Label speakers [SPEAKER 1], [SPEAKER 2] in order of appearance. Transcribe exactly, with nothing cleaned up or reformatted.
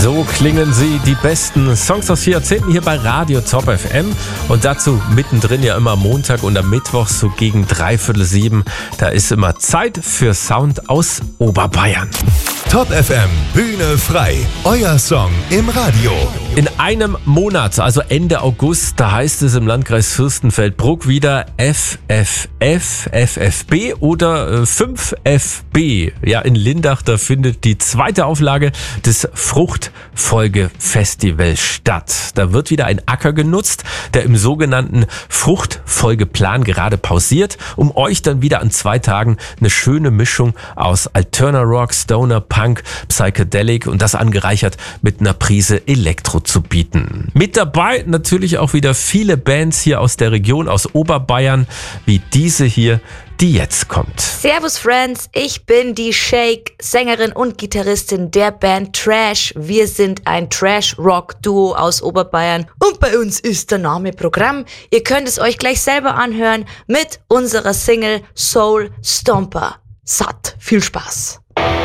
[SPEAKER 1] So klingen sie, die besten Songs aus vier Jahrzehnten hier bei Radio Top F M. Und dazu mittendrin ja immer Montag und am Mittwoch so gegen dreiviertel sieben. Da ist immer Zeit für Sound aus Oberbayern.
[SPEAKER 2] Top F M, Bühne frei. Euer Song im Radio.
[SPEAKER 1] In einem Monat, also Ende August, da heißt es im Landkreis Fürstenfeldbruck wieder F F F, F F B oder fünf F B. Ja, in Lindach, da findet die zweite Auflage des Fruchtfolgefestivals statt. Da wird wieder ein Acker genutzt, der im sogenannten Fruchtfolgeplan gerade pausiert, um euch dann wieder an zwei Tagen eine schöne Mischung aus Alterna Rock, Stoner, Punk, Psychedelic und das angereichert mit einer Prise Elektro zu bieten. Mit dabei natürlich auch wieder viele Bands hier aus der Region, aus Oberbayern, wie diese hier, die jetzt kommt.
[SPEAKER 3] Servus Friends, ich bin die Shake, Sängerin und Gitarristin der Band Trash. Wir sind ein Trash-Rock-Duo aus Oberbayern und bei uns ist der Name Programm. Ihr könnt es euch gleich selber anhören mit unserer Single Soul Stomper. Satt, viel Spaß.